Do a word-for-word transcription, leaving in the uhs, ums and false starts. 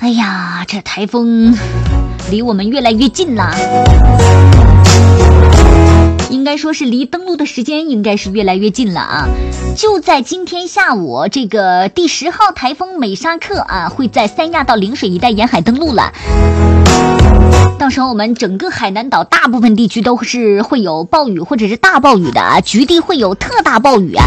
哎呀，这台风离我们越来越近了，应该说是离登陆的时间应该是越来越近了啊！就在今天下午，这个第十号台风美沙克啊，会在三亚到陵水一带沿海登陆了。到时候我们整个海南岛大部分地区都是会有暴雨或者是大暴雨的啊，局地会有特大暴雨啊。